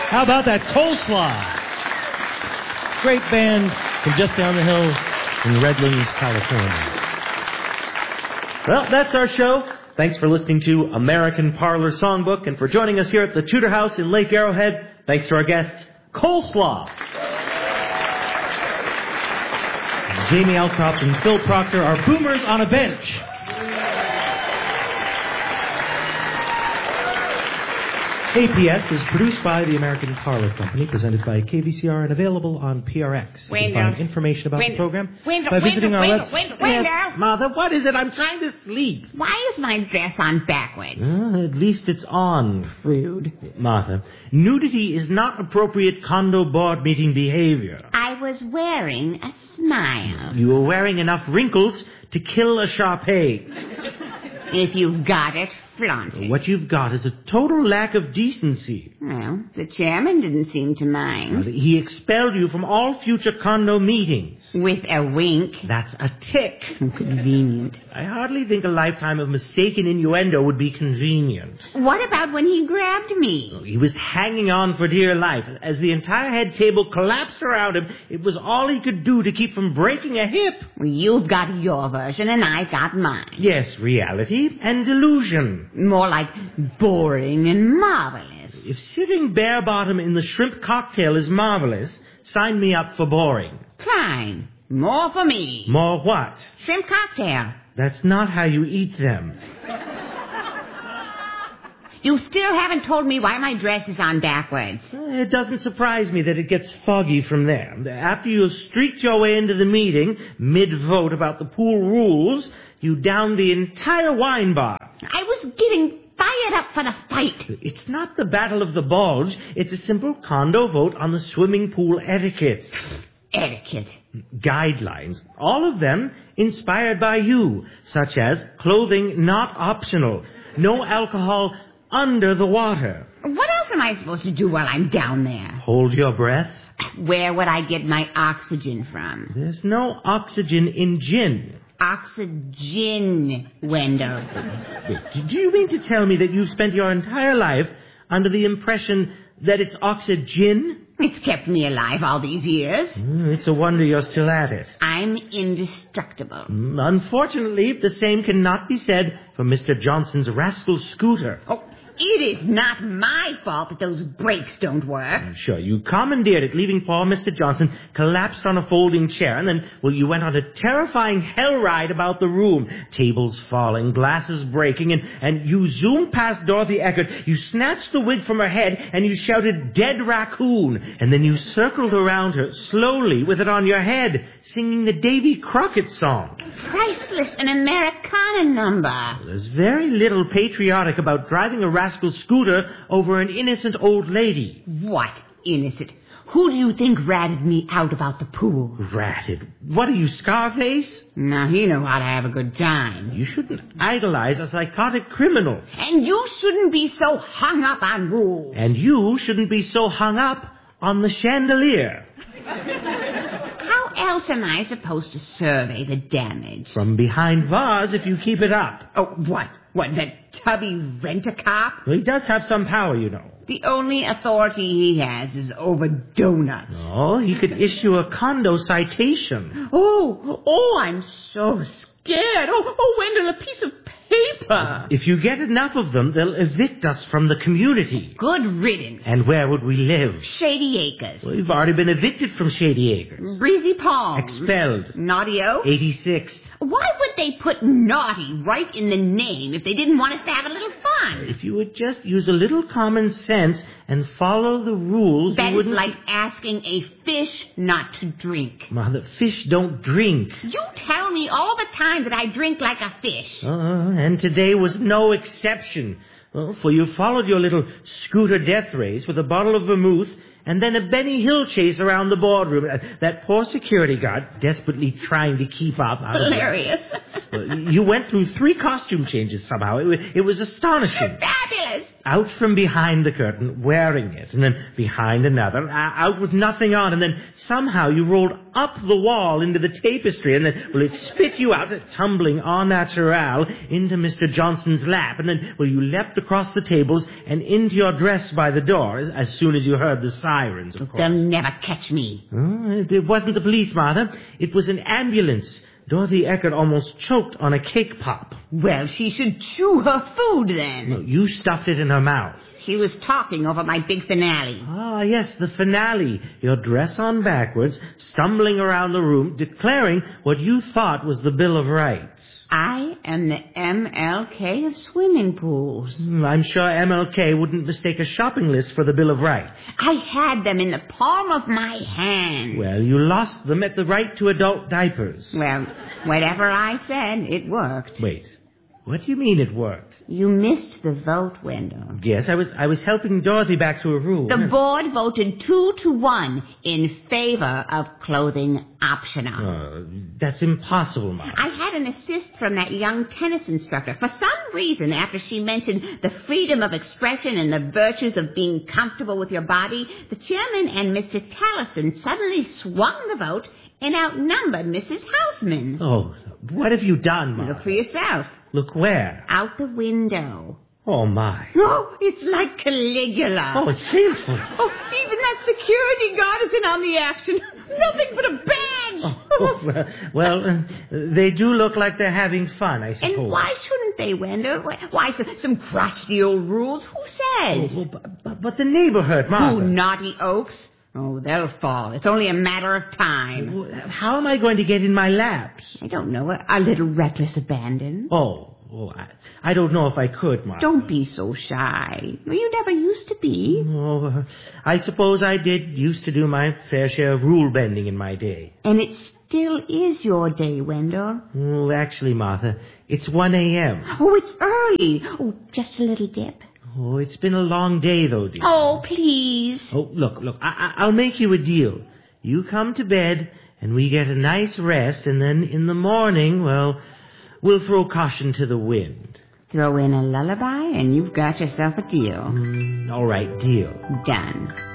How about that Coleslaw? Great band from just down the hill in Redlands, California. Well, that's our show. Thanks for listening to American Parlor Songbook and for joining us here at the Tudor House in Lake Arrowhead. Thanks to our guests, Coleslaw. Jamie Alcroft and Phil Proctor are boomers on a bench. APS is produced by the American Parlor Company, presented by KVCR and available on PRX. You can find information about the program by visiting our website. Yes, Mother, what is it? I'm trying to sleep. Why is my dress on backwards? At least it's on. Rude. Martha, nudity is not appropriate condo board meeting behavior. I was wearing a smile. You were wearing enough wrinkles to kill a Shar-Pei. If you've got it, flaunt it. What you've got is a total lack of decency. Well, the chairman didn't seem to mind. He expelled you from all future condo meetings. With a wink. That's a tick. Convenient. I hardly think a lifetime of mistaken innuendo would be convenient. What about when he grabbed me? He was hanging on for dear life. As the entire head table collapsed around him, it was all he could do to keep from breaking a hip. Well, you've got your version and I've got mine. Yes, reality and delusion. More like boring and marvelous. If sitting bare-bottom in the shrimp cocktail is marvelous, sign me up for boring. Fine. More for me. More what? Shrimp cocktail. That's not how you eat them. You still haven't told me why my dress is on backwards. It doesn't surprise me that it gets foggy from there. After you streaked your way into the meeting, mid-vote about the pool rules, you downed the entire wine bar. I was getting fired up for the fight. It's not the Battle of the Bulge. It's a simple condo vote on the swimming pool etiquette. Etiquette. Guidelines. All of them inspired by you, such as clothing not optional, no alcohol under the water. What else am I supposed to do while I'm down there? Hold your breath. Where would I get my oxygen from? There's no oxygen in gin. Oxygen, Wendell. Do you mean to tell me that you've spent your entire life under the impression that it's oxygen? It's kept me alive all these years. It's a wonder you're still at it. I'm indestructible. Unfortunately, the same cannot be said for Mr. Johnson's rascal scooter. Oh, it is not my fault that those brakes don't work. Sure, you commandeered it, leaving poor Mr. Johnson collapsed on a folding chair, and then, you went on a terrifying hell ride about the room. Tables falling, glasses breaking, and you zoomed past Dorothy Eckert, you snatched the wig from her head, and you shouted, "Dead raccoon," and then you circled around her, slowly, with it on your head, singing the Davy Crockett song. Priceless, an Americana number. There's very little patriotic about driving a rascal scooter over an innocent old lady. What innocent? Who do you think ratted me out about the pool? Ratted? What are you, Scarface? Now, he knew how to have a good time. You shouldn't idolize a psychotic criminal. And you shouldn't be so hung up on rules. And you shouldn't be so hung up on the chandelier. How else am I supposed to survey the damage? From behind bars if you keep it up. Oh, what? What, that tubby rent-a-cop? Well, he does have some power, you know. The only authority he has is over donuts. Oh, he could issue a condo citation. Oh, I'm so scared. Oh, Wendell, a piece of paper. If you get enough of them, they'll evict us from the community. Good riddance. And where would we live? Shady Acres. Well, we've already been evicted from Shady Acres. Breezy Palms. Expelled. Naughty Oak. 86. Why would they put naughty right in the name if they didn't want us to have a little fun? If you would just use a little common sense and follow the rules, that you wouldn't... is like asking a fish not to drink. Mother, fish don't drink. You tell me all the time that I drink like a fish. And today was no exception. Well, for you followed your little scooter death race with a bottle of vermouth and then a Benny Hill chase around the boardroom. That poor security guard desperately trying to keep up. Hilarious. You went through 3 costume changes somehow. It was astonishing. Fabulous. out from behind the curtain, wearing it, and then behind another, out with nothing on, and then somehow you rolled up the wall into the tapestry, and then, well, it spit you out, tumbling en natural into Mr. Johnson's lap, and then, well, you leapt across the tables and into your dress by the door as soon as you heard the sirens, of course. They'll never catch me. Oh, it wasn't the police, Martha. It was an ambulance. Dorothy Eckert almost choked on a cake pop. Well, she should chew her food then. No, you stuffed it in her mouth. She was talking over my big finale. Ah, yes, the finale. Your dress on backwards, stumbling around the room, declaring what you thought was the Bill of Rights. I am the MLK of swimming pools. I'm sure MLK wouldn't mistake a shopping list for the Bill of Rights. I had them in the palm of my hand. Well, you lost them at the right to adult diapers. Well, whatever I said, it worked. Wait, what do you mean it worked? You missed the vote window. Yes, I was helping Dorothy back to her room. The board voted 2-1 in favor of clothing optional. That's impossible, Mark. I had an assist from that young tennis instructor. For some reason, after she mentioned the freedom of expression and the virtues of being comfortable with your body, the chairman and Mr. Tallison suddenly swung the vote and outnumbered Mrs. Houseman. Oh, what have you done, Mark? Look for yourself. Look where? Out the window. Oh, my. Oh, it's like Caligula. Oh, it's shameful. Oh, even that security guard isn't on the action. Nothing but a badge. Well, they do look like they're having fun, I suppose. And why shouldn't they, Wender? Why some crotchety old rules? Who says? But the neighborhood, Martha. Oh, naughty Oaks. Oh, they'll fall. It's only a matter of time. How am I going to get in my laps? I don't know. A little reckless abandon. I don't know if I could, Martha. Don't be so shy. Well, you never used to be. Oh, I suppose I did used to do my fair share of rule bending in my day. And it still is your day, Wendell. Oh, actually, Martha, it's 1 a.m. Oh, it's early. Oh, just a little dip. Oh, it's been a long day, though, dear. Oh, please. Oh, look, I'll make you a deal. You come to bed, and we get a nice rest, and then in the morning, well, we'll throw caution to the wind. Throw in a lullaby, and you've got yourself a deal. All right, deal. Done.